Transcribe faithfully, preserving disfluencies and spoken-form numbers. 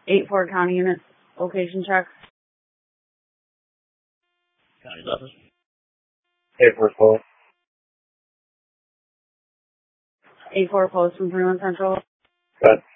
eight four county units, location check. County's office. eight four post. eight four post from three one Central. Good.